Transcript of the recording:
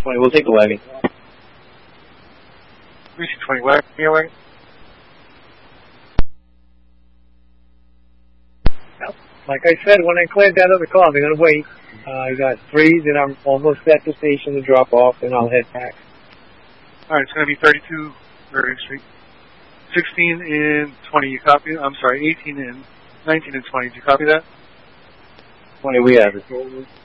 20, we'll take the wagon. We see 20 wagon. Like I said, when I cleared that other car, they're going to wait. I got 3, then I'm almost at the station to drop off, and I'll head back. All right, it's going to be 32 Irving Street. 16 and 20, you copy? I'm sorry, 18 and 19 and 20. Did you copy that? 20, we have it.